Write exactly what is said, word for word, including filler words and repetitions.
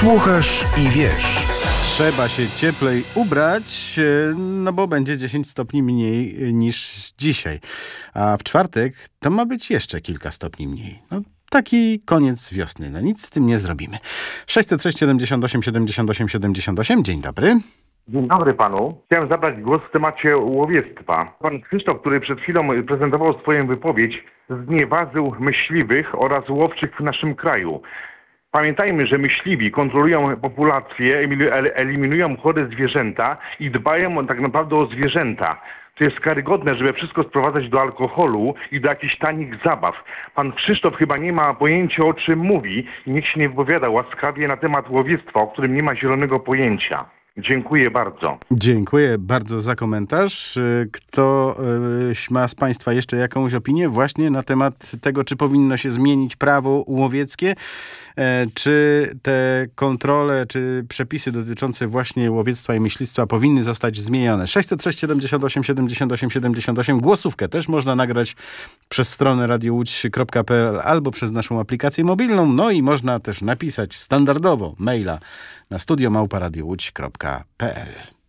Słuchasz i wiesz. Trzeba się cieplej ubrać, no bo będzie dziesięć stopni mniej niż dzisiaj. A w czwartek to ma być jeszcze kilka stopni mniej. No, taki koniec wiosny. No nic z tym nie zrobimy. sześćset sześć siedemdziesiąt osiem siedemdziesiąt osiem siedemdziesiąt osiem. Dzień dobry. Dzień dobry panu. Chciałem zabrać głos w temacie łowiectwa. Pan Krzysztof, który przed chwilą prezentował swoją wypowiedź, znieważył myśliwych oraz łowczych w naszym kraju. Pamiętajmy, że myśliwi kontrolują populację, eliminują chore zwierzęta i dbają tak naprawdę o zwierzęta. To jest karygodne, żeby wszystko sprowadzać do alkoholu i do jakichś tanich zabaw. Pan Krzysztof chyba nie ma pojęcia, o czym mówi i niech się nie wypowiada łaskawie na temat łowiectwa, o którym nie ma zielonego pojęcia. Dziękuję bardzo. Dziękuję bardzo za komentarz. Ktoś ma z Państwa jeszcze jakąś opinię właśnie na temat tego, czy powinno się zmienić prawo łowieckie, czy te kontrole, czy przepisy dotyczące właśnie łowiectwa i myślistwa powinny zostać zmienione? sześćset sześć siedemdziesiąt osiem siedemdziesiąt osiem siedemdziesiąt osiem. Głosówkę też można nagrać przez stronę radio łódź kropka p l albo przez naszą aplikację mobilną. No i można też napisać standardowo maila na studio małpa radio łódź kropka p l.